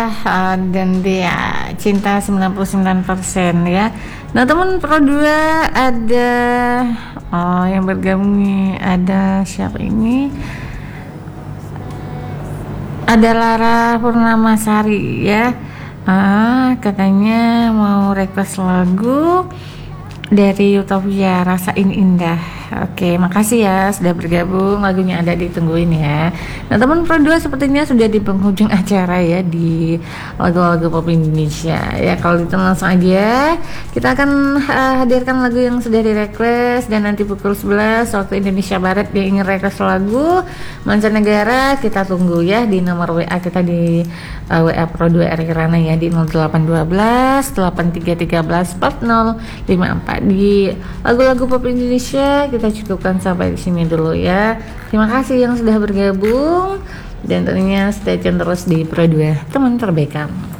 dan dia cinta 99% ya. Nah teman Pro 2 ada yang bergabung nih, ada siapa ini? Ada Lara Purnamasari ya. Katanya mau request lagu dari Utopia, Rasain Indah. Oke, makasih ya sudah bergabung, lagunya ada ditungguin ya. Nah teman Pro 2 sepertinya sudah di penghujung acara ya di lagu-lagu pop Indonesia ya. Kalau gitu langsung aja kita akan hadirkan lagu yang sudah di request, dan nanti pukul 11 waktu Indonesia Barat dia ingin request lagu mancanegara, kita tunggu ya di nomor WA kita di WA Pro 2 RI Rana ya di 0812 8313 4054. Di lagu-lagu pop Indonesia kita cukupkan sampai di sini dulu ya. Terima kasih yang sudah bergabung, dan tentunya stay tune terus di Pro 2, teman terbaik kamu.